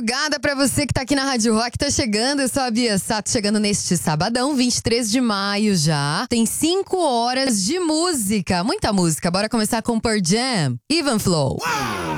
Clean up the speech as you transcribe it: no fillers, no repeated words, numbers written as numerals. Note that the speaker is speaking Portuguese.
madrugada pra você que tá aqui na Rádio Rock. Tá chegando, eu sou a Bia Sato, chegando neste sabadão, 23 de maio já. Tem 5 horas de música, muita música. Bora começar com Pearl Jam, Even Flow.